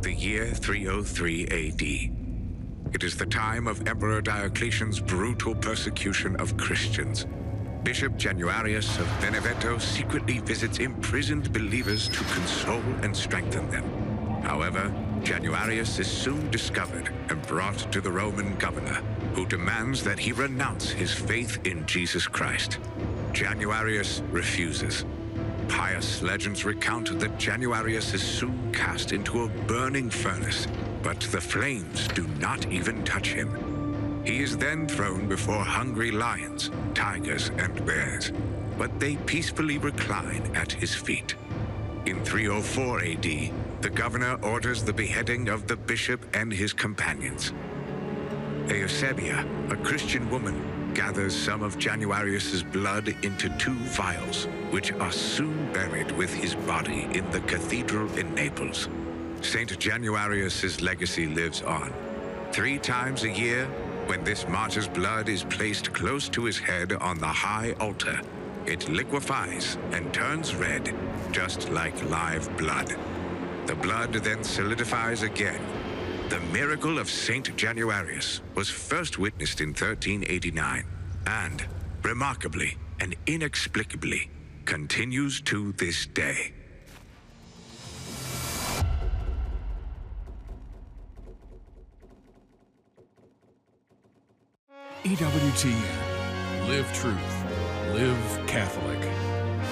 the year 303 AD. It is the time of Emperor Diocletian's brutal persecution of Christians. Bishop Januarius of Benevento secretly visits imprisoned believers to console and strengthen them. However, Januarius is soon discovered and brought to the Roman governor, who demands that he renounce his faith in Jesus Christ. Januarius refuses. Pious legends recount that Januarius is soon cast into a burning furnace, but the flames do not even touch him. He is then thrown before hungry lions, tigers, and bears, but they peacefully recline at his feet. In 304 AD, the governor orders the beheading of the bishop and his companions. Eusebia, a Christian woman, gathers some of Januarius's blood into 2 vials, which are soon buried with his body in the cathedral in Naples. Saint Januarius's legacy lives on. 3 times a year, when this martyr's blood is placed close to his head on the high altar, it liquefies and turns red, just like live blood. The blood then solidifies again. The miracle of Saint Januarius was first witnessed in 1389, and, remarkably and inexplicably, continues to this day. EWTN. Live truth. Live Catholic.